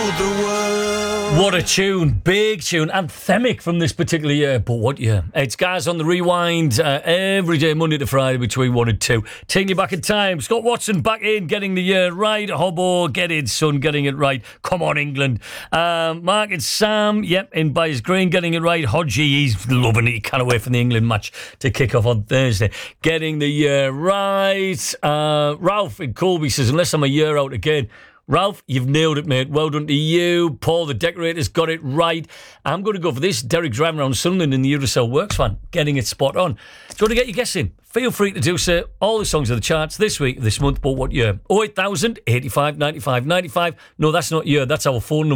the world. What a tune, big tune, anthemic from this particular year. But what year? It's Guys on the Rewind every day, Monday to Friday between 1 and 2. Taking you back in time. Scott Watson back in, getting the year right. Hobbo, get it, son, getting it right. Come on, England. Mark and Sam, in Byers Green, getting it right. Hodgie, he's loving it. He can't wait for the England match to kick off on Thursday. Getting the year right. Ralph in Colby says, unless I'm a year out again. Ralph, you've nailed it, mate. Well done to you. Paul, the decorator's got it right. I'm going to go for this. Derek driving around Sunderland in the Eurocell Works van, getting it spot on. Do you want to get your guess in? Feel free to do so. All the songs of the charts this week, this month, but what year? 08000 85 95 95. No, that's not year. That's our phone number.